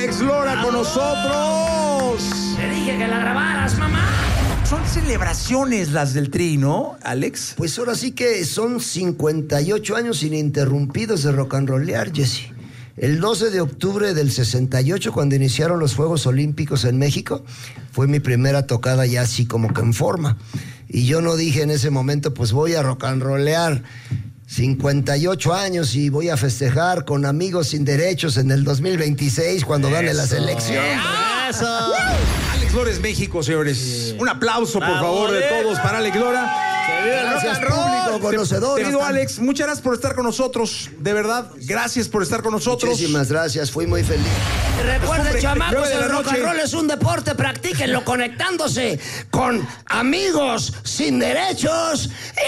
Alex Lora con nosotros. Te dije que la grabaras, mamá. Son celebraciones las del Tri, ¿no, Alex? Pues ahora sí que son 58 años ininterrumpidos de rock and rollear, Jesse. El 12 de octubre del 68, cuando iniciaron los Juegos Olímpicos en México, fue mi primera tocada ya así como que en forma. Y yo no dije en ese momento, pues voy a rock and rollear 58 años y voy a festejar con Amigos Sin Derechos en el 2026 cuando gane la selección. ¡Eso! Alex Lora es México, señores. Sí. Un aplauso, por favor, de todos para Alex Lora. Gracias, público conocedor. Querido Alex, muchas gracias por estar con nosotros. De verdad, gracias por estar con nosotros. Muchísimas gracias, fui muy feliz. Recuerden, chamacos, el rock and roll es un deporte, practíquenlo conectándose con Amigos Sin Derechos.